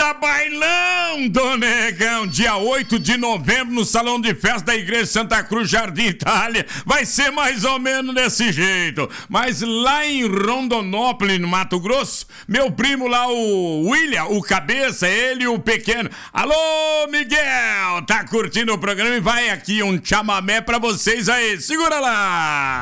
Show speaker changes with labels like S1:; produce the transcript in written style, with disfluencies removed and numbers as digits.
S1: Tá bailando, negão. Dia 8 de novembro no Salão de Festa da Igreja Santa Cruz, Jardim Itália. Vai ser mais ou menos desse jeito. Mas lá em Rondonópolis, no Mato Grosso, meu primo lá, o William, o Cabeça, ele e o Pequeno. Alô, Miguel! Tá curtindo o programa e vai aqui um chamamé pra vocês aí. Segura lá!